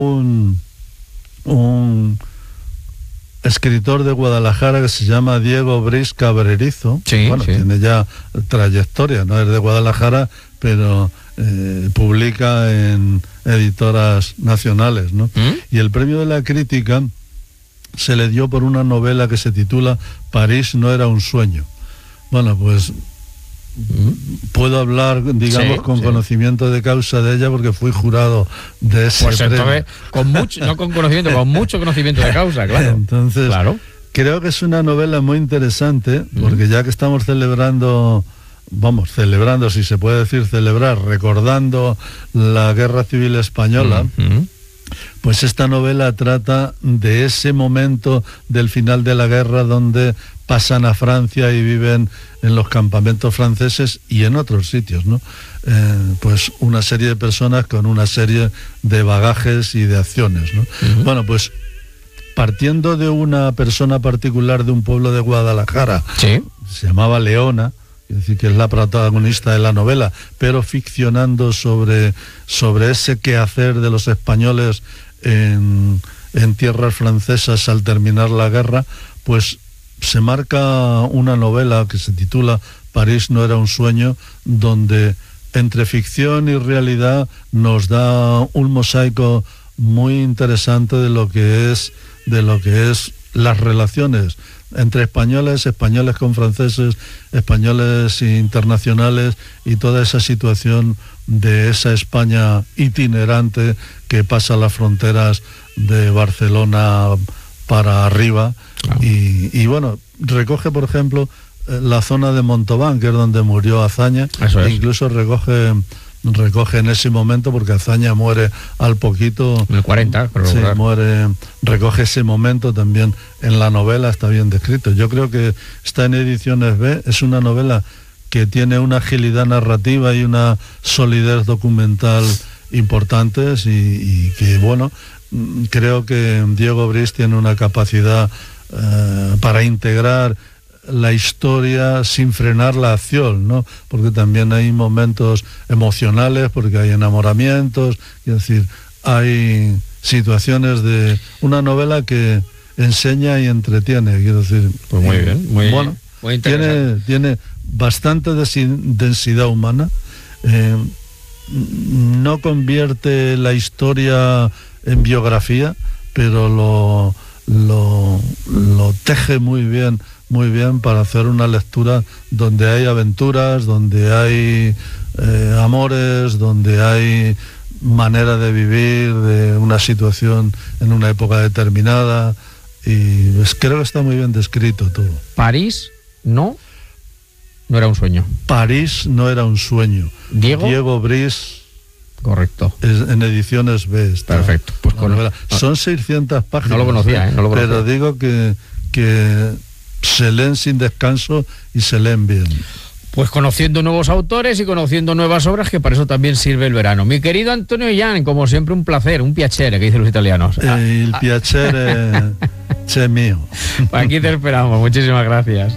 un escritor de Guadalajara que se llama Diego Briz Cabrerizo. Sí, bueno, sí. Tiene ya trayectoria, no es de Guadalajara, pero publica en editoras nacionales, ¿no? Y el premio de la crítica se le dio por una novela que se titula París no era un sueño. Bueno, pues puedo hablar, digamos, Sí, con sí. conocimiento de causa de ella porque fui jurado de ese Pues premio. entonces, no con conocimiento, con mucho conocimiento de causa, claro. Entonces, Claro. creo que es una novela muy interesante, porque ya que estamos celebrando, si se puede decir celebrar, recordando la Guerra Civil Española, pues esta novela trata de ese momento del final de la guerra donde pasan a Francia y viven en los campamentos franceses y en otros sitios, ¿no? Pues una serie de personas con una serie de bagajes y de acciones, ¿no? Bueno, pues partiendo de una persona particular de un pueblo de Guadalajara, Sí. se llamaba Leona, es decir, que es la protagonista de la novela, pero ficcionando sobre ese quehacer de los españoles en tierras francesas al terminar la guerra, pues se marca una novela que se titula París no era un sueño, donde entre ficción y realidad nos da un mosaico muy interesante de lo que es las relaciones entre españoles con franceses, españoles internacionales, y toda esa situación de esa España itinerante que pasa las fronteras de Barcelona para arriba. Y bueno, recoge, por ejemplo, la zona de Montauban, que es donde murió Azaña. Eso es. Incluso recoge en ese momento, porque Azaña muere al poquito. En el 40, creo Sí, recordar. muere, recoge ese momento también en la novela, está bien descrito. Yo creo que está en Ediciones B, es una novela que tiene una agilidad narrativa y una solidez documental importantes, y que, bueno, creo que Diego Briz tiene una capacidad para integrar la historia sin frenar la acción, ¿no? Porque también hay momentos emocionales, porque hay enamoramientos, es decir, hay situaciones de una novela que enseña y entretiene, quiero decir. Pues muy bien, muy, bueno, muy interesante. tiene bastante densidad humana, no convierte la historia en biografía, pero lo teje muy bien para hacer una lectura donde hay aventuras, donde hay amores, donde hay manera de vivir de una situación en una época determinada, y pues creo que está muy bien descrito todo. París no era un sueño. París no era un sueño. Diego Briz. Correcto. En Ediciones B está. Perfecto. Pues son 600 páginas. No lo conocía, no lo conocía. Pero digo que se leen sin descanso y se leen bien. Pues conociendo nuevos autores y conociendo nuevas obras, que para eso también sirve el verano. Mi querido Antonio Jan, como siempre, un placer, un piacere, que dicen los italianos. El piacere c'è mío. Aquí te esperamos, muchísimas gracias.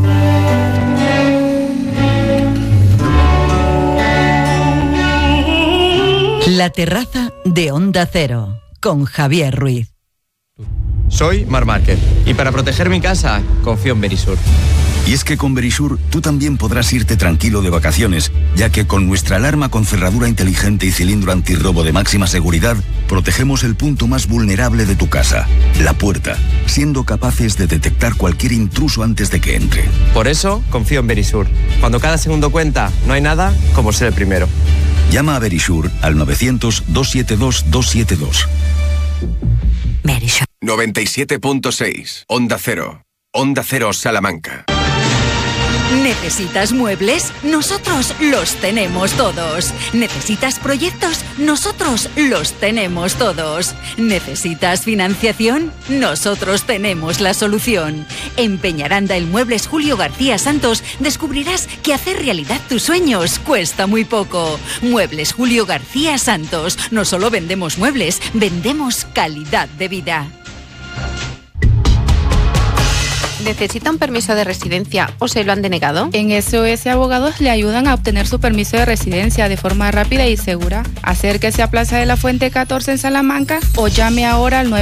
La terraza de Onda Cero, con Javier Ruiz. Soy Marc Márquez y para proteger mi casa confío en Verisur. Y es que con Verisur tú también podrás irte tranquilo de vacaciones, ya que con nuestra alarma con cerradura inteligente y cilindro antirrobo de máxima seguridad, protegemos el punto más vulnerable de tu casa, la puerta, siendo capaces de detectar cualquier intruso antes de que entre. Por eso confío en Verisur. Cuando cada segundo cuenta, no hay nada como ser el primero. Llama a Verisur al 900-272-272. Verisur. 97.6 Onda Cero. Onda Cero Salamanca. ¿Necesitas muebles? Nosotros los tenemos todos. ¿Necesitas proyectos? Nosotros los tenemos todos. ¿Necesitas financiación? Nosotros tenemos la solución. En Peñaranda El Muebles Julio García Santos descubrirás que hacer realidad tus sueños cuesta muy poco. Muebles Julio García Santos. No solo vendemos muebles, vendemos calidad de vida. ¿Necesita un permiso de residencia o se lo han denegado? En SOS Abogados le ayudan a obtener su permiso de residencia de forma rápida y segura. Acérquese a Plaza de la Fuente 14 en Salamanca o llame ahora al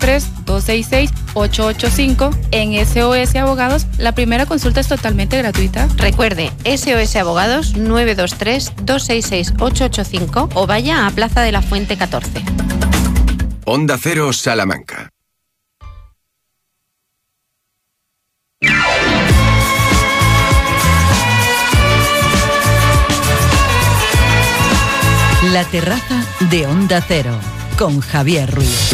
923-266-885. En SOS Abogados, la primera consulta es totalmente gratuita. Recuerde, SOS Abogados 923-266-885 o vaya a Plaza de la Fuente 14. Onda Cero Salamanca. La terraza de Onda Cero con Javier Ruiz.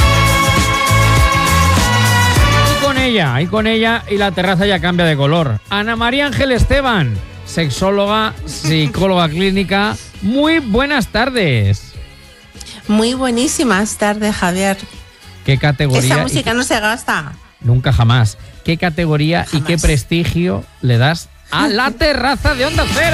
Y con ella, y la terraza ya cambia de color. Ana María Ángel Esteban, sexóloga, psicóloga clínica. Muy buenas tardes. Muy buenísimas tardes, Javier. ¿Qué categoría? Esa música no se gasta. Nunca jamás. ¿Qué categoría y qué prestigio le das a la terraza de Onda Cero?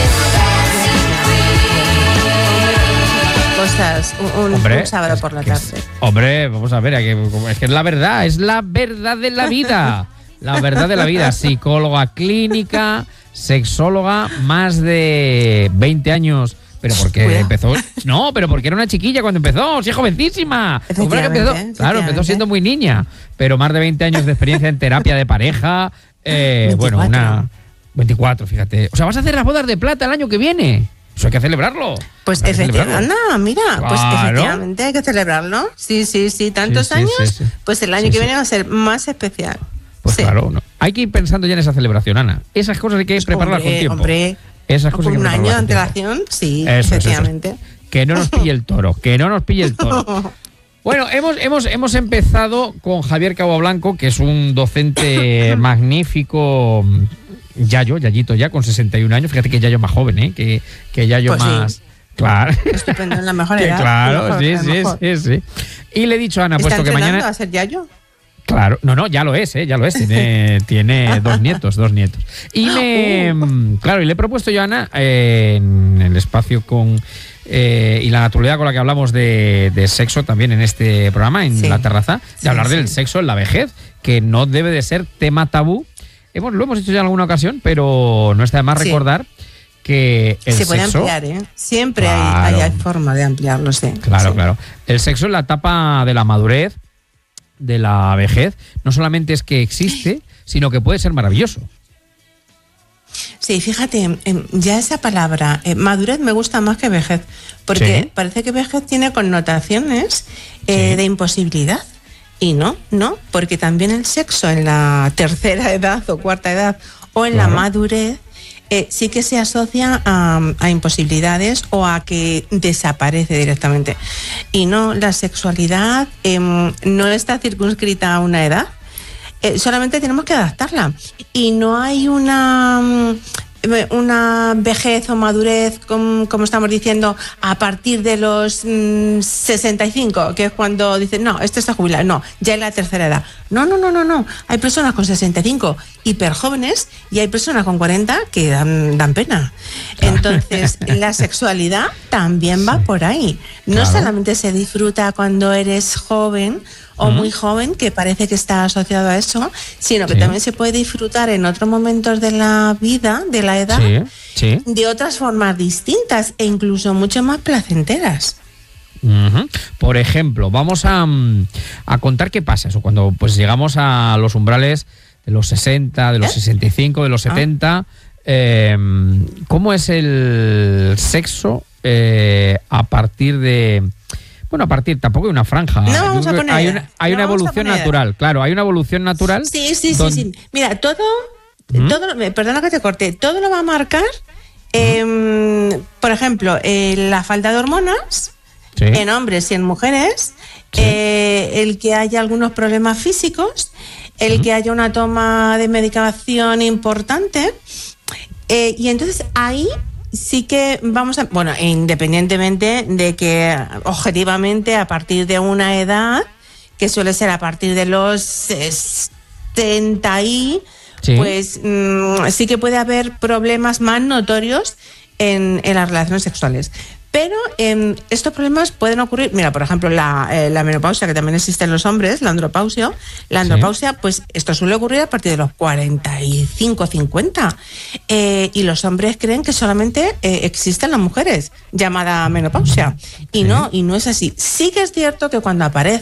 Cosas, un sábado por la tarde. Hombre, vamos a ver, es que es la verdad de la vida. La verdad de la vida. Psicóloga clínica, sexóloga, más de 20 años. Pero porque empezó. No, pero porque era una chiquilla cuando empezó, sí, jovencísima. Empezó siendo muy niña. Pero más de 20 años de experiencia en terapia de pareja. 24, fíjate. O sea, vas a hacer las bodas de plata el año que viene. Eso hay que celebrarlo. Pues efectivamente, pues efectivamente hay que celebrarlo. Sí, tantos años, sí. Pues el año que viene va a ser más especial. Pues claro, no. Hay que ir pensando ya en esa celebración, Ana. Esas cosas hay que prepararlas con tiempo. Esas cosas con un año de antelación, sí, efectivamente. Eso. Que no nos pille el toro, Bueno, hemos empezado con Javier Cabo Blanco, que es un docente magnífico. Yayito ya, con 61 años. Fíjate que Yayo más joven, que Yayo pues más... Sí. Claro. Estupendo, en la mejor edad. Claro, sí. Y le he dicho a Ana, puesto que mañana... ¿A ser Yayo? Claro, no, ya lo es. Tiene dos nietos. Y y le he propuesto yo a Ana, en el espacio con... y la naturalidad con la que hablamos de sexo también en este programa, en la terraza, de hablar del sexo en la vejez, que no debe de ser tema tabú. Lo hemos hecho ya en alguna ocasión, pero no está de más recordar que el sexo... Se puede ampliar, Siempre hay forma de ampliarlo, sí. Claro. El sexo en la etapa de la madurez, de la vejez, no solamente es que existe, sino que puede ser maravilloso. Sí, fíjate, ya esa palabra, madurez, me gusta más que vejez, porque parece que vejez tiene connotaciones de imposibilidad. Y no, porque también el sexo en la tercera edad o cuarta edad o en la madurez sí que se asocia a imposibilidades o a que desaparece directamente. Y no, la sexualidad no está circunscrita a una edad, solamente tenemos que adaptarla. Y no hay una vejez o madurez, como estamos diciendo, a partir de los 65, que es cuando dicen, no, este está jubilado, no, ya es la tercera edad. No. Hay personas con 65 hiperjóvenes y hay personas con 40 que dan pena. Entonces, la sexualidad también va por ahí. No solamente se disfruta cuando eres joven o muy joven, que parece que está asociado a eso, sino que también se puede disfrutar en otros momentos de la vida, de la edad, de otras formas distintas e incluso mucho más placenteras. Por ejemplo, vamos a contar qué pasa eso cuando pues llegamos a los umbrales de los 60, de los 65, de los 70. ¿Cómo es el sexo a partir de... Bueno, tampoco hay una franja. No, vamos a poner. Hay una evolución natural, claro, hay una evolución natural. Sí. Mira, todo, perdona que te corte, todo lo va a marcar, por ejemplo, la falta de hormonas en hombres y en mujeres, el que haya algunos problemas físicos, el que haya una toma de medicación importante, y entonces ahí... Sí que vamos a... Bueno, independientemente de que objetivamente a partir de una edad, que suele ser a partir de los 60 pues sí que puede haber problemas más notorios en las relaciones sexuales. Pero estos problemas pueden ocurrir, mira, por ejemplo, la menopausia, que también existe en los hombres, la andropausia, pues esto suele ocurrir a partir de los 45, 50. Y los hombres creen que solamente existen las mujeres, llamada menopausia. Y no es así. Sí que es cierto que cuando aparece